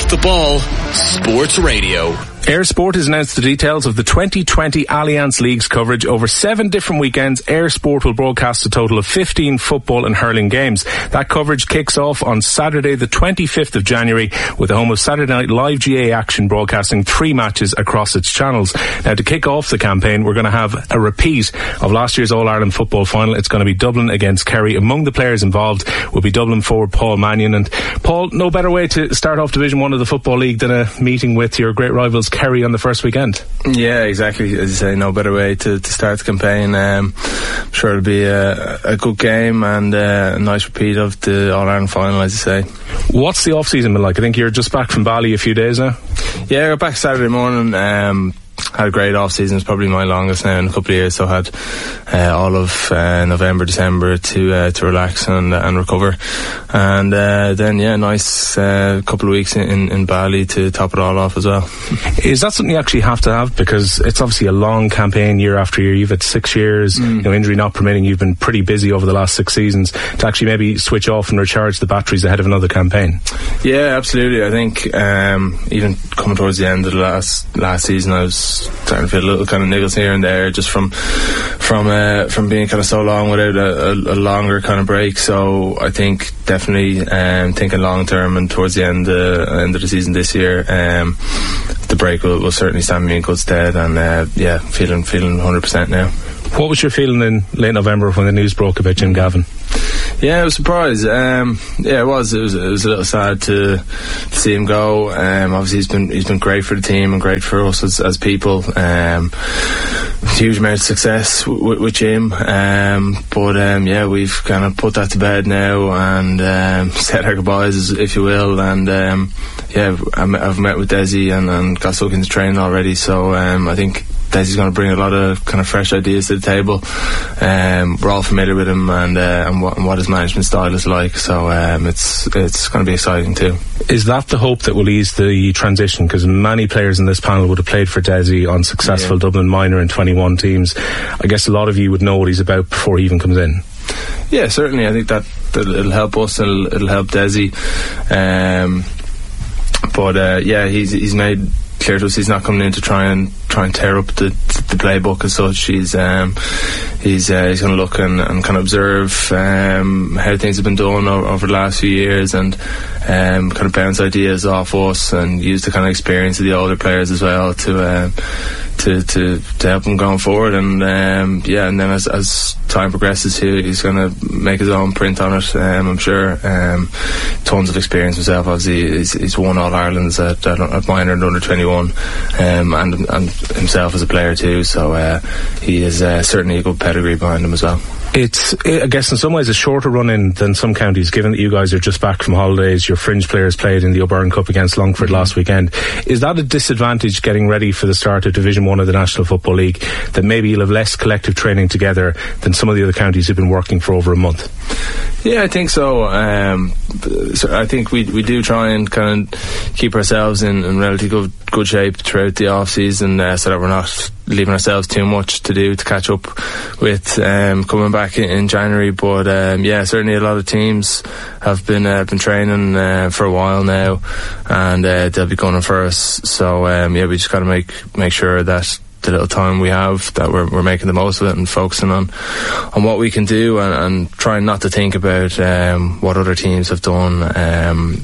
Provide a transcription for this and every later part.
Off the Ball Sports Radio. Air Sport has announced the details of the 2020 Allianz League's coverage. Over 7 different weekends, Air Sport will broadcast a total of 15 football and hurling games. That coverage kicks off on Saturday the 25th of January with the home of Saturday Night Live GA Action broadcasting 3 matches across its channels. Now, to kick off the campaign, we're going to have a repeat of last year's All-Ireland football final. It's going to be Dublin against Kerry. Among the players involved will be Dublin forward Paul Mannion. And Paul, no better way to start off Division 1 of the Football League than a meeting with your great rivals Kerry on the first weekend. Yeah, exactly. As you say, no better way to start the campaign. I'm sure it'll be a good game and a nice repeat of the All-Ireland final, as you say. What's the off-season been like? I think you're just back from Bali a few days now. Yeah, I got back Saturday morning. Had a great off-season. It's probably my longest now in a couple of years, so I had all of November, December to relax and recover, and then nice couple of weeks in Bali to top it all off as well. Is that something you actually have to have? Because it's obviously a long campaign year after year. You've had 6 years, injury not permitting. You've been pretty busy over the last 6 seasons. To actually maybe switch off and recharge the batteries ahead of another campaign. Yeah, absolutely. I think even coming towards the end of the last season, I was starting to feel a little kind of niggles here and there, just from being kind of so long without a longer kind of break. So I think definitely thinking long term, and towards the end of the season this year, the break will certainly stand me in good stead, and feeling 100% now. What was your feeling in late November when the news broke about Jim Gavin? Yeah, I was surprised. It was a little sad to see him go. Obviously he's been great for the team and great for us as people. Huge amount of success with Jim. We've kind of put that to bed now and said our goodbyes, if you will. And I've met with Desi and got stuck into training already. So I think Desi's going to bring a lot of kind of fresh ideas to the table. We're all familiar with him and what his management style is like, so it's going to be exciting too. Is that the hope that will ease the transition? Because many players in this panel would have played for Desi on successful Dublin minor and 21 teams. I guess a lot of you would know what he's about before he even comes in. Yeah, certainly. I think that it'll help us and it'll help Desi. He's made clear to us he's not coming in to try and tear up the playbook as such. He's going to look and kind of observe how things have been done over the last few years, and kind of bounce ideas off us and use the kind of experience of the older players as well to help him going forward. And and then as time progresses, he's going to make his own print on it. I'm sure. Tons of experience himself. Obviously, he's won All Irelands at minor and under 21, and himself as a player too. So he is certainly a good pedigree behind him as well. It's, I guess, in some ways a shorter run-in than some counties, given that you guys are just back from holidays. Your fringe players played in the O'Byrne Cup against Longford last weekend. Is that a disadvantage getting ready for the start of Division 1 of the National Football League, that maybe you'll have less collective training together than some of the other counties who've been working for over a month? Yeah, I think so. I think we do try and kind of keep ourselves in relatively good shape throughout the off-season, so that we're not leaving ourselves too much to do to catch up with coming back in January. But certainly a lot of teams have been training for a while now, and they'll be going for us. So we just got to make sure that the little time we have, that we're making the most of it and focusing on what we can do, and trying not to think about what other teams have done.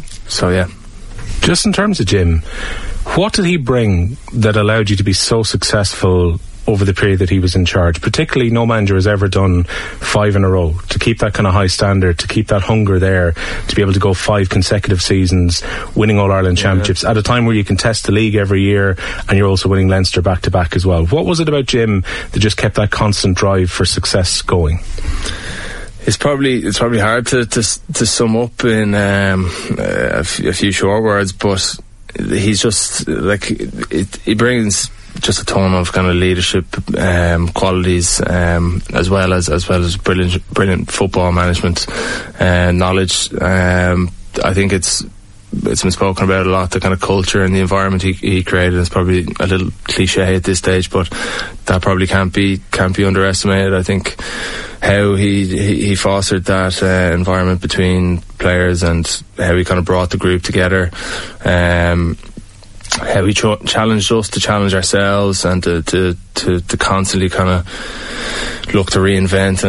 Just in terms of Jim, what did he bring that allowed you to be so successful over the period that he was in charge? Particularly, no manager has ever done 5 in a row. To keep that kind of high standard, to keep that hunger there, to be able to go 5 consecutive seasons, winning All-Ireland championships at a time where you can test the league every year, and you're also winning Leinster back-to-back as well. What was it about Jim that just kept that constant drive for success going? It's probably hard to sum up in a few short words, but he's just he brings just a ton of kind of leadership qualities, as well as brilliant football management knowledge. I think it's been spoken about a lot, the kind of culture and the environment he created. It's probably a little cliche at this stage, but that probably can't be underestimated. I think how he fostered that environment between players, and how he kind of brought the group together. How he challenged us to challenge ourselves, and to constantly kind of look to reinvent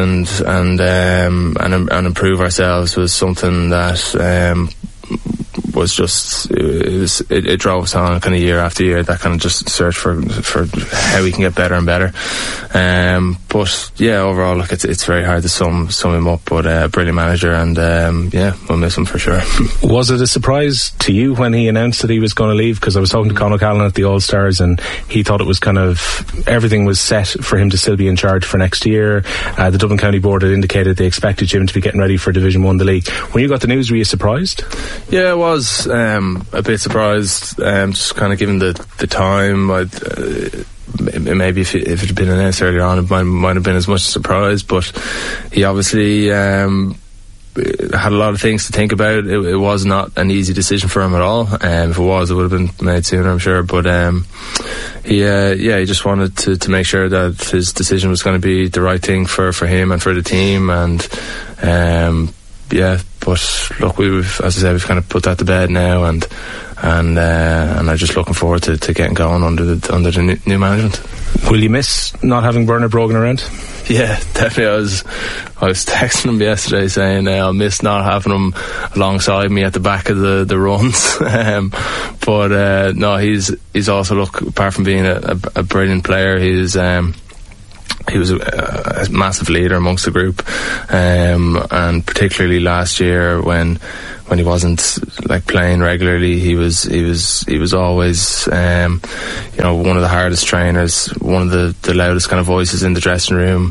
and improve ourselves was something that was just it drove us on kind of year after year, that kind of just search for how we can get better and better. But yeah, overall, look, it's very hard to sum him up, but a brilliant manager, and yeah, we'll miss him for sure. Was it a surprise to you when he announced that he was going to leave? Because I was talking to Conor Callan at the All-Stars, and he thought it was kind of everything was set for him to still be in charge for next year. The Dublin County Board had indicated they expected Jim to be getting ready for Division 1, the league. When you got the news, were you surprised? Yeah, I was a bit surprised, just kind of given the time. Maybe if it had been announced earlier on, it might have been as much a surprise, but he obviously had a lot of things to think about. It was not an easy decision for him at all. If it was, it would have been made sooner, I'm sure, but he just wanted to make sure that his decision was going to be the right thing for him and for the team, and yeah, but look, as I said, we've kind of put that to bed now, and I'm just looking forward to getting going under the new management. Will you miss not having Bernard Brogan around? Yeah, definitely. I was texting him yesterday saying I'll miss not having him alongside me at the back of the runs. But no, he's also, look, apart from being a brilliant player, he was a massive leader amongst the group, and particularly last year when he wasn't like playing regularly, he was always one of the hardest trainers, one of the loudest kind of voices in the dressing room,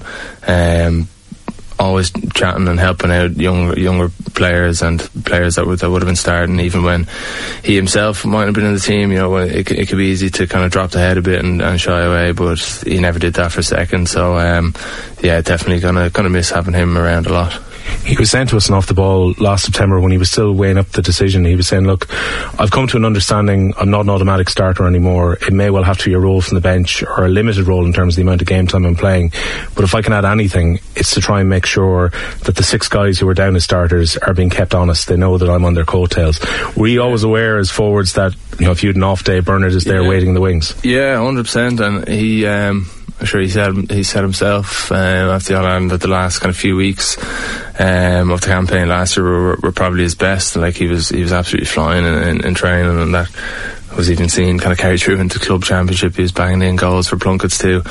always chatting and helping out younger players and players that would have been starting, even when he himself might have been in the team. It could be easy to kind of drop the head a bit and shy away, but he never did that for a second. So yeah, definitely gonna miss having him around a lot. He was saying to us in Off the Ball last September, when he was still weighing up the decision, he was saying, look, I've come to an understanding I'm not an automatic starter anymore. It may well have to be a role from the bench, or a limited role in terms of the amount of game time I'm playing, but if I can add anything, it's to try and make sure that the 6 guys who are down as starters are being kept honest. They know that I'm on their coattails. Were you always aware as forwards that if you had an off day, Bernard is there waiting in the wings? Yeah, 100%. And he I'm sure he said himself after the All-Ireland that the last kind of few weeks of the campaign last year were probably his best. Like he was absolutely flying in training, and that was even seen kind of carried through into club championship. He was banging in goals for Plunkets too.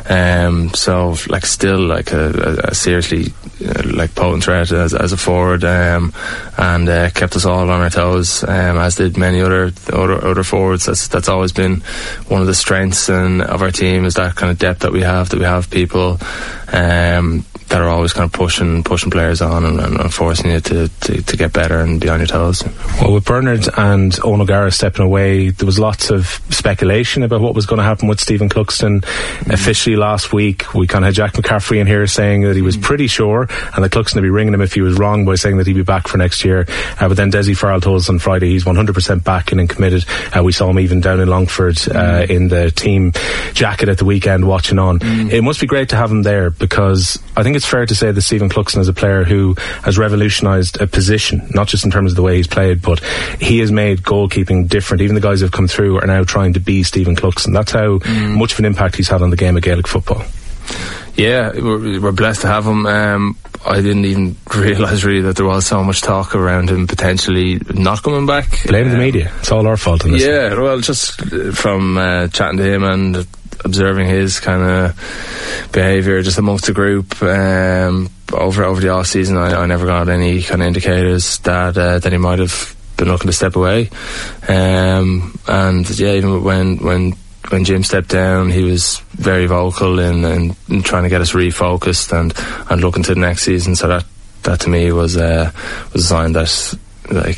So like still like a seriously like potent threat as a forward, and kept us all on our toes, as did many other forwards. That's always been one of the strengths of our team, is that kind of depth that we have people that are always kind of pushing players on and forcing you to get better and be on your toes. Well, with Bernard and Owen O'Gara stepping away, there was lots of speculation about what was going to happen with Stephen Cluxton. Officially last week, we kind of had Jack McCaffrey in here saying that he was pretty sure, and that Cluxton would be ringing him if he was wrong by saying that he'd be back for next year. But then Desi Farrell told us on Friday he's 100% back and committed. We saw him even down in Longford in the team jacket at the weekend watching on. It must be great to have him there, because I think it's fair to say that Stephen Cluxton is a player who has revolutionised a position, not just in terms of the way he's played, but he has made goalkeeping different. Even the guys who have come through are now trying to be Stephen Cluxton. That's how much of an impact he's had on the game of Gaelic football. Yeah, we're blessed to have him. I didn't even realise really that there was so much talk around him potentially not coming back. Blame the media. It's all our fault in this. Yeah, well, just from chatting to him and observing his kind of behaviour just amongst the group over the off season, I never got any kind of indicators that he might have been looking to step away. And yeah, even when Jim stepped down, he was very vocal in trying to get us refocused and looking to the next season. So that to me was a sign that like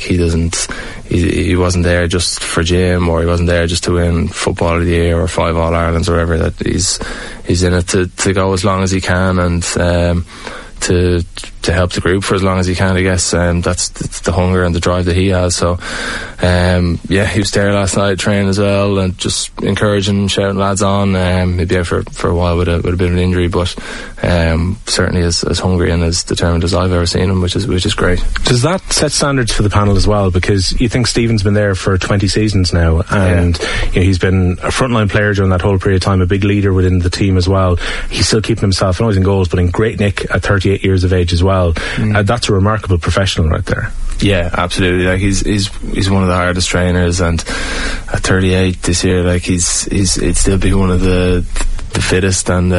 he wasn't there just for Jim, or he wasn't there just to win Football of the Year or 5 All-Irelands or whatever. That he's in it to go as long as he can, and to help the group for as long as he can, I guess. That's the hunger and the drive that he has. So he was there last night training as well, and just encouraging, shouting lads on. He'd be out for a while with a bit of an injury, but certainly as hungry and as determined as I've ever seen him, which is great. Does that set standards for the panel as well? Because you think Stephen's been there for 20 seasons now, and he's been a frontline player during that whole period of time, a big leader within the team as well. He's still keeping himself not always in goals, but in great nick at 38 years of age as well. That's a remarkable professional right there. Yeah, absolutely. Like he's one of the hardest trainers, and at 38 this year, like he'd still be one of the fittest and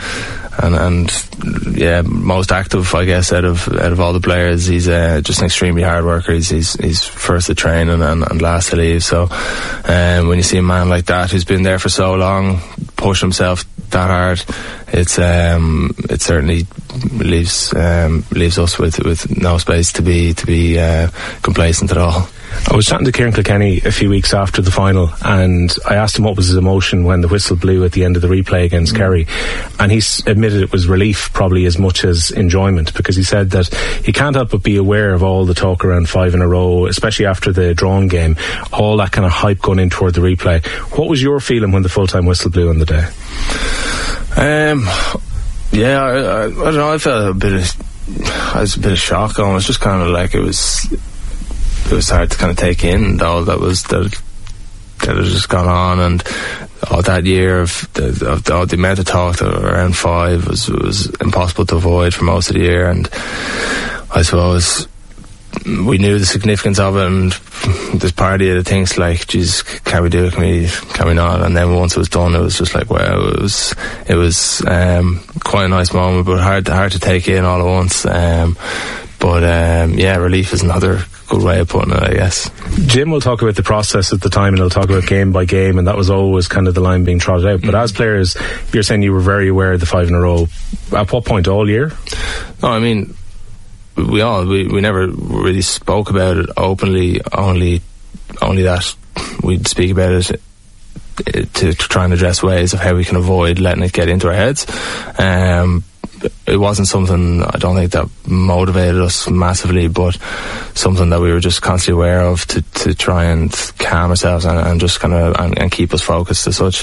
most active, I guess, out of all the players. He's just an extremely hard worker. He's first to train and last to leave. So when you see a man like that who's been there for so long, push himself that hard, it certainly leaves us with no space to be complacent at all. I was chatting to Kieran Kilkenny a few weeks after the final, and I asked him what was his emotion when the whistle blew at the end of the replay against Kerry, and he admitted it was relief probably as much as enjoyment, because he said that he can't help but be aware of all the talk around 5 in a row, especially after the drawn game, all that kind of hype going in toward the replay. What was your feeling when the full-time whistle blew on the day? I don't know, I felt a bit of shock. It was just kind of like it was hard to kind of take in all that had just gone on, and all that year of the amount of talk around 5 was impossible to avoid for most of the year. And I suppose we knew the significance of it, and there's part of you that thinks like, geez, can we do it, can we not? And then once it was done, it was just like, wow, it was quite a nice moment, but hard to take in all at once. Relief is another good way of putting it, I guess. Jim will talk about the process at the time, and he'll talk about game by game, and that was always kind of the line being trotted out. But as players, you're saying you were very aware of the 5 in a row. At what point? All year? No, I mean, we never really spoke about it openly. Only that we'd speak about it to try and address ways of how we can avoid letting it get into our heads. It wasn't something, I don't think, that motivated us massively, but something that we were just constantly aware of to try and calm ourselves and just kind of and keep us focused as such.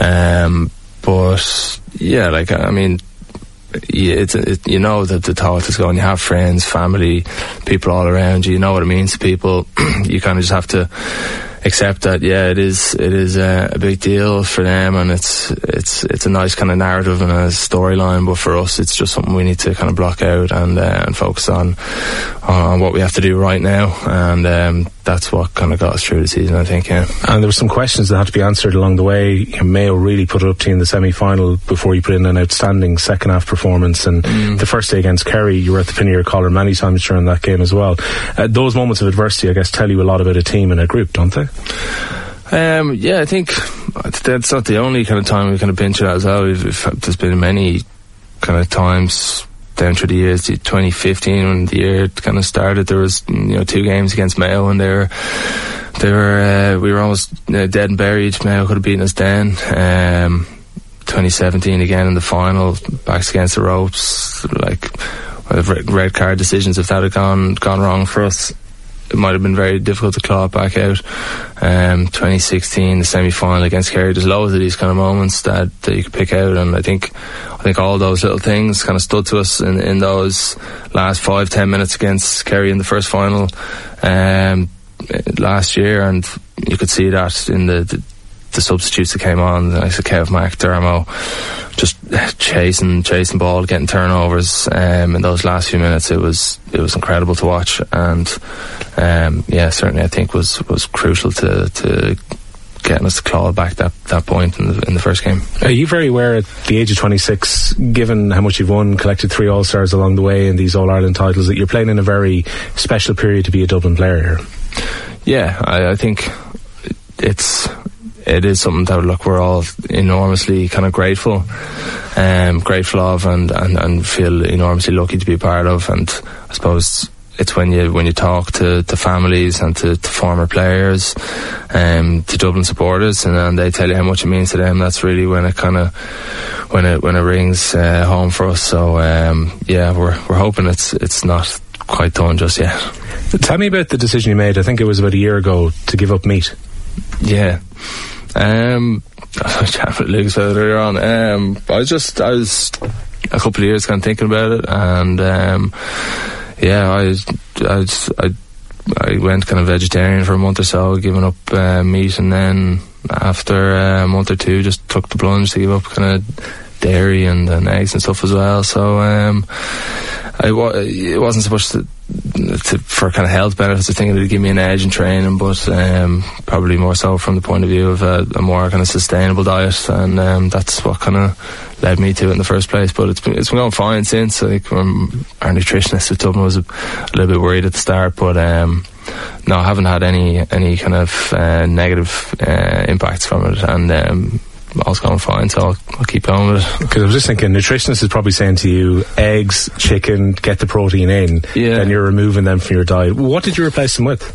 You know that the thought is going. You have friends, family, people all around you. You know what it means to people. You kind of just have to accept that. Yeah, it is a big deal for them, and it's a nice kind of narrative and a storyline. But for us, it's just something we need to kind of block out and focus on what we have to do right now. And that's what kind of got us through the season, I think. Yeah. And there were some questions that had to be answered along the way. Mayo really put it up to you in the semi-final before you put in an outstanding second half performance. And the first day against Kerry, you were at the pin of your collar many times during that game as well. Those moments of adversity, I guess, tell you a lot about a team and a group, don't they? I think that's not the only kind of time we kind of pinch it as well. There's been many kind of times down through the years. 2015, when the year kind of started, there was 2 games against Mayo, and we were almost dead and buried. Mayo could have beaten us then. 2017 again in the final, backs against the ropes, like red card decisions. If that had gone wrong for us, it might have been very difficult to claw it back out. 2016, the semi-final against Kerry. There's loads of these kind of moments that you could pick out, and I think all those little things kind of stood to us in those last 5-10 minutes against Kerry in the first final last year, and you could see that in the substitutes that came on, like Kev, Mac, Dermo, just chasing ball, getting turnovers. In those last few minutes, it was incredible to watch, and certainly I think was crucial to getting us to claw back that point in the first game. Are you very aware at the age of 26, given how much you've won, collected 3 All-Stars along the way and these All-Ireland titles, that you're playing in a very special period to be a Dublin player here? Yeah, I think it is something that we're all enormously kind of grateful of and feel enormously lucky to be a part of. And I suppose it's when you talk to families and to former players, to Dublin supporters, and they tell you how much it means to them. That's really when it kind of when it rings home for us. So we're hoping it's not quite done just yet. Tell me about the decision you made. I think it was about a year ago, to give up meat. Yeah. I was chatting with Lucas earlier on. I was a couple of years kind of thinking about it, and I went kind of vegetarian for a month or so, giving up meat, and then after a month or two just took the plunge to give up kind of dairy and eggs and stuff as well. So it wasn't so much for kind of health benefits. I think it would give me an edge in training, but probably more so from the point of view of a more kind of sustainable diet, and that's what kind of led me to it in the first place. But it's been going fine since. Like, our nutritionist at Dublin was a little bit worried at the start, but no, I haven't had any kind of negative impacts from it, and all's going fine, so I'll keep going with it. Because I was just thinking, nutritionist is probably saying to you, eggs, chicken, get the protein in, then you're removing them from your diet. What did you replace them with?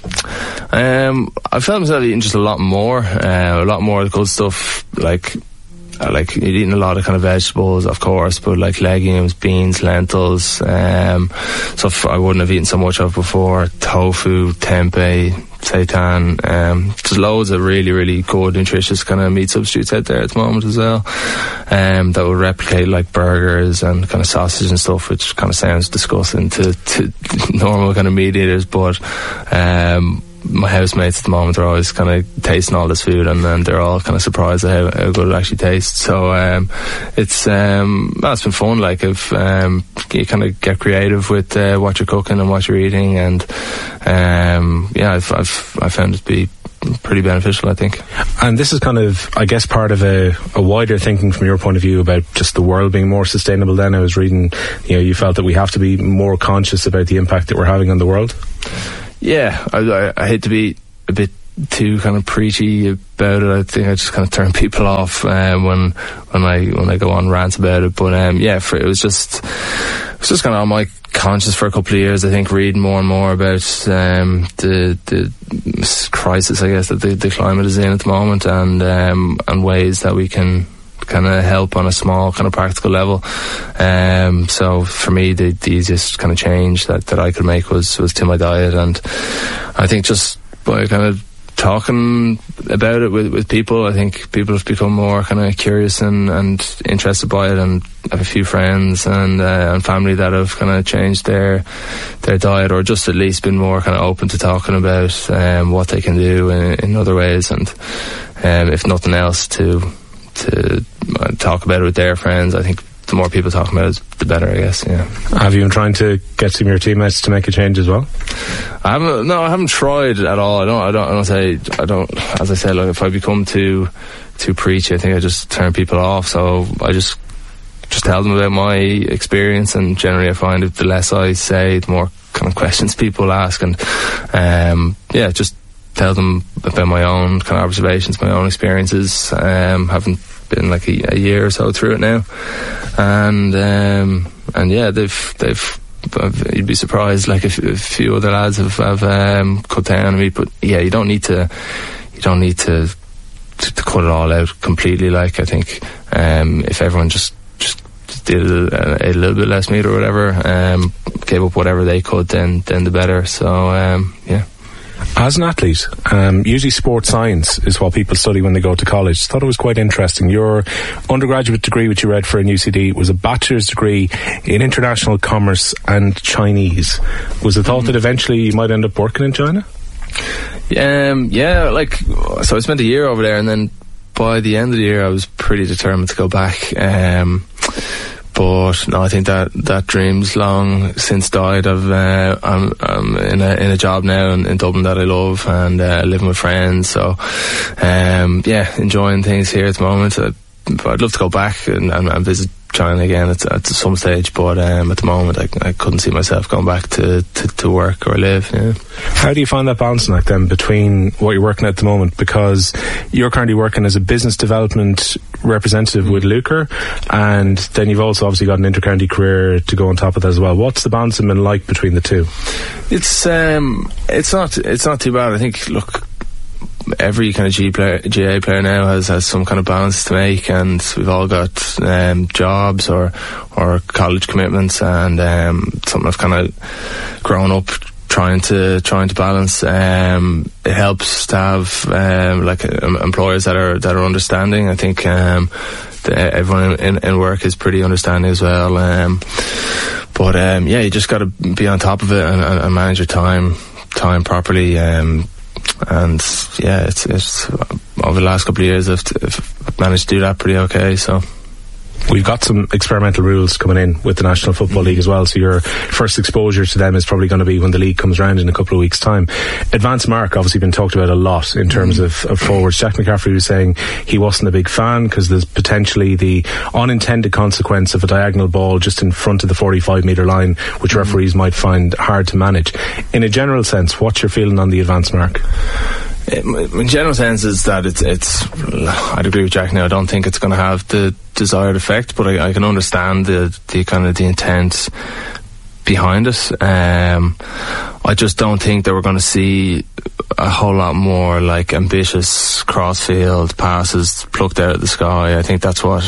I felt myself eating just a lot more of the good stuff, like eating a lot of kind of vegetables, of course, but like legumes, beans, lentils, stuff I wouldn't have eaten so much of before, tofu, tempeh, seitan, there's loads of really, really good, nutritious kind of meat substitutes out there at the moment as well, that will replicate like burgers and kind of sausage and stuff, which kind of sounds disgusting to normal kind of meat eaters, but my housemates at the moment are always kind of tasting all this food, and then they're all kind of surprised at how good it actually tastes. So it's been fun. Like, if you kind of get creative with what you're cooking and what you're eating, and I've found it to be pretty beneficial, I think. And this is kind of, I guess, part of a wider thinking from your point of view about just the world being more sustainable. Then I was reading, you felt that we have to be more conscious about the impact that we're having on the world. Yeah, I hate to be a bit too kind of preachy about it. I think I just kind of turn people off when I go on rants about it. But it was just kind of on my conscience for a couple of years. I think reading more and more about the crisis, I guess, that the climate is in at the moment, and ways that we can kind of help on a small kind of practical level. So for me, the easiest kind of change that I could make was to my diet, and I think just by kind of talking about it with people, I think people have become more kind of curious and interested by it, and I have a few friends and family that have kind of changed their diet, or just at least been more kind of open to talking about what they can do in other ways, and if nothing else to talk about it with their friends. I think the more people talk about it, the better, I guess. Yeah. Have you been trying to get some of your teammates to make a change as well? I haven't tried at all. I don't. As I said, like, if I become too preachy, I think I just turn people off. So I just tell them about my experience, and generally I find that the less I say, the more kind of questions people ask, and just tell them about my own kind of observations, my own experiences. Haven't been like a year or so through it now, and they've you'd be surprised, like, a few other lads have cut down on meat, but you don't need to cut it all out completely. Like, I think if everyone just did a little bit less meat or whatever, gave up whatever they could, then the better. So As an athlete, usually sports science is what people study when they go to college. Thought it was quite interesting. Your undergraduate degree, which you read for in UCD, was a bachelor's degree in international commerce and Chinese. Was the thought that eventually you might end up working in China? So I spent a year over there, and then by the end of the year I was pretty determined to go back. But no, I think that dream's long since died. I'm in a job now in Dublin that I love, and living with friends. So enjoying things here at the moment. I'd love to go back and visit China again at some stage, but at the moment I couldn't see myself going back to work or live. Yeah. How do you find that balancing act then between what you're working at the moment, because you're currently working as a business development representative with Lucre, and then you've also obviously got an inter-county career to go on top of that as well. What's the balancing been like between the two? It's not too bad. I think, look, every kind of GA player now has some kind of balance to make, and we've all got jobs or college commitments, and something I've kind of grown up trying to balance. It helps to have employers that are understanding. I think everyone in work is pretty understanding as well. But you just got to be on top of it and manage your time properly. And yeah, it's over the last couple of years I've managed to do that pretty okay. So we've got some experimental rules coming in with the National Football League as well, so your first exposure to them is probably going to be when the league comes around in a couple of weeks' time. Advanced mark obviously been talked about a lot in terms of forwards. Jack McCaffrey was saying he wasn't a big fan because there's potentially the unintended consequence of a diagonal ball just in front of the 45-metre line, which referees might find hard to manage. In a general sense, what's your feeling on the advanced mark? In general sense is that it's I'd agree with Jack now. I don't think it's going to have the desired effect, but I can understand the kind of the intent behind it. I just don't think that we're going to see a whole lot more like ambitious cross-field passes plucked out of the sky. I think that's what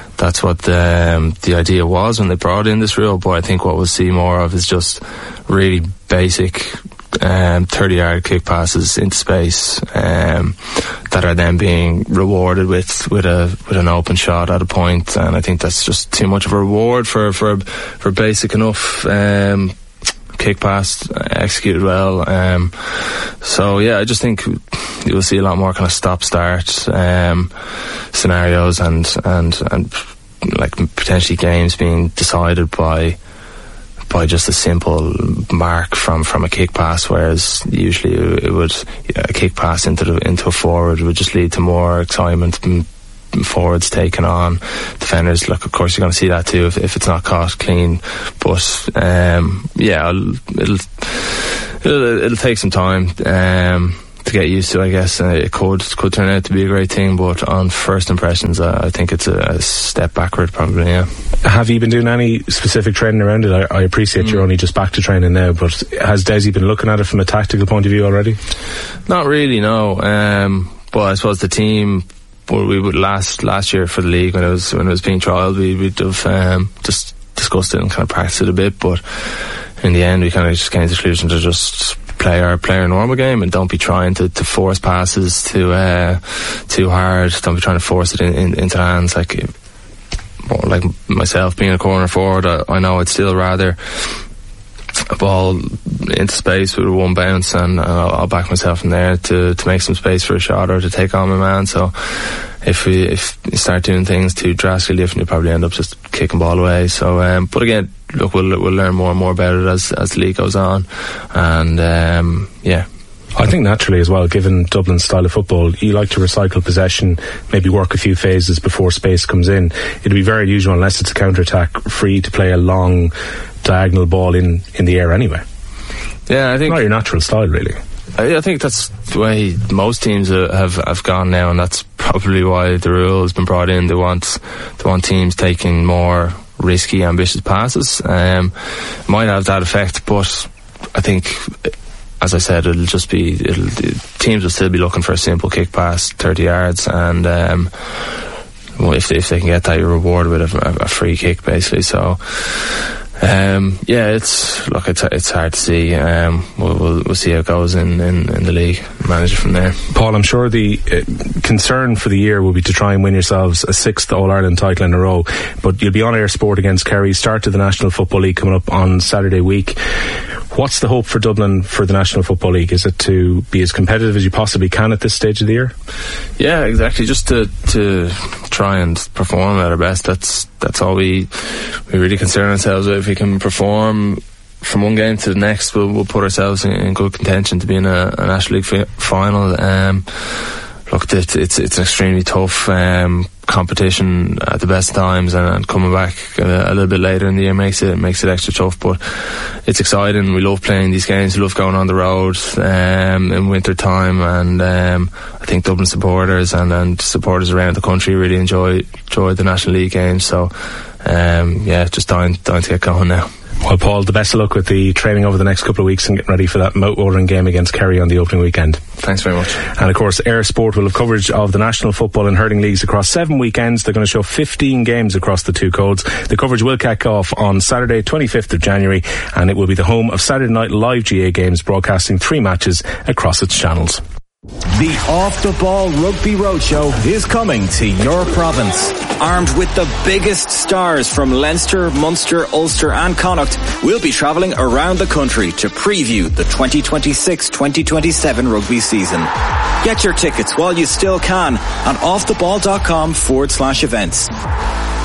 the idea was when they brought in this rule, but I think what we'll see more of is just really basic 30-yard kick passes into space that are then being rewarded with an open shot at a point, and I think that's just too much of a reward for basic enough kick pass executed well. So yeah, I just think you'll see a lot more kind of stop-start scenarios and like potentially games being decided by just a simple mark from a kick pass, whereas usually a kick pass into a forward would just lead to more excitement and forwards taking on defenders. Look, of course you're going to see that too if it's not caught clean, but it'll take some time to get used to, I guess. It could turn out to be a great thing, but on first impressions I think it's a step backward probably. Yeah. Have you been doing any specific training around it? I appreciate you're only just back to training now, but has Desi been looking at it from a tactical point of view already? Not really, no. But I suppose the team, we would last year for the league when it was being trialled, we'd have just discussed it and kind of practiced it a bit, but in the end we kind of just came to the conclusion to just play our normal game and don't be trying to force passes too hard. Don't be trying to force it into hands. Like myself being a corner forward, I know I'd still rather a ball into space with one bounce, and I'll back myself in there to make some space for a shot or to take on my man. So if you start doing things too drastically different, you probably end up just kicking ball away. So but again, look, we'll learn more and more about it as the league goes on, and I think naturally as well, given Dublin's style of football, you like to recycle possession, maybe work a few phases before space comes in. It'd be very unusual, unless it's a counter-attack, for you to play a long diagonal ball in the air anyway. Yeah, I think not your natural style, really. I think that's the way most teams have gone now, and that's probably why the rule has been brought in. They want teams taking more risky, ambitious passes. Might have that effect, but I think, as I said, teams will still be looking for a simple kick pass 30 yards, and if they can get that, you're rewarded with a free kick basically. So it's hard to see. We'll see how it goes in the league, manage it from there. Paul, I'm sure the concern for the year will be to try and win yourselves a 6th All-Ireland title in a row, but you'll be on air sport against Kerry, start of the National Football League coming up on Saturday week. What's the hope for Dublin for the National Football League? Is it to be as competitive as you possibly can at this stage of the year? Yeah, exactly. Just to try and perform at our best. That's all we really concern ourselves with. If we can perform from one game to the next, we'll put ourselves in good contention to be in a National League final. Look, it's an extremely tough competition at the best times, and coming back a little bit later in the year makes it extra tough. But it's exciting. We love playing these games. We love going on the road in winter time, and I think Dublin supporters and supporters around the country really enjoy the National League games. So just dying to get going now. Well, Paul, the best of luck with the training over the next couple of weeks and getting ready for that motoring game against Kerry on the opening weekend. Thanks very much. And of course, Air Sport will have coverage of the national football and hurling leagues across 7 weekends. They're going to show 15 games across the two codes. The coverage will kick off on Saturday, 25th of January, and it will be the home of Saturday Night Live GA games, broadcasting 3 matches across its channels. The Off the Ball Rugby Roadshow is coming to your province. Armed with the biggest stars from Leinster, Munster, Ulster and Connacht, we'll be travelling around the country to preview the 2026-2027 rugby season. Get your tickets while you still can on offtheball.com/events.